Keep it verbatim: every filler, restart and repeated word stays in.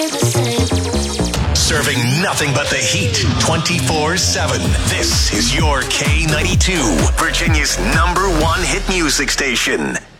Serving nothing but the heat twenty-four seven. This is your K ninety-two, Virginia's number one hit music station.